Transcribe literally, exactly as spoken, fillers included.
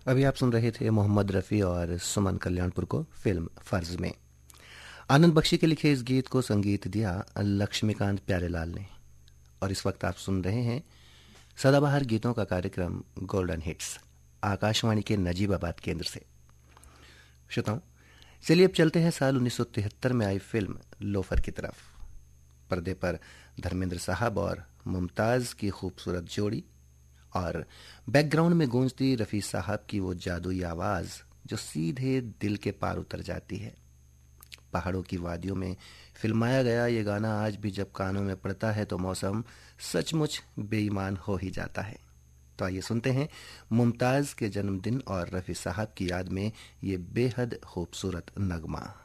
अभी आप सुन रहे थे मोहम्मद रफ़ी और सुमन कल्याणपुर को फिल्म फर्ज में। आनंद बख्शी के लिखे इस गीत को संगीत दिया लक्ष्मीकांत प्यारेलाल ने। और इस वक्त आप सुन रहे हैं सदाबहार गीतों का कार्यक्रम गोल्डन हिट्स, आकाशवाणी के नजीबाबाद केंद्र से। श्रोताओं, चलिए अब चलते हैं साल उन्नीस सौ तिहत्तर में आई फिल्म लोफर की तरफ। पर्दे पर धर्मेंद्र साहब और मुमताज़ की खूबसूरत जोड़ी और बैकग्राउंड में गूंजती रफ़ी साहब की वो जादुई आवाज़ जो सीधे दिल के पार उतर जाती है। पहाड़ों की वादियों में फिल्माया गया ये गाना आज भी जब कानों में पड़ता है तो मौसम सचमुच बेईमान हो ही जाता है। तो आइए सुनते हैं मुमताज़ के जन्मदिन और रफ़ी साहब की याद में ये बेहद खूबसूरत नगमा।